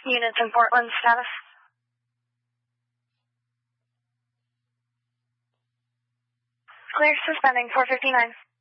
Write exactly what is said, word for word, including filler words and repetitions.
Units in Portland, status. Clear, suspending, four fifty-nine.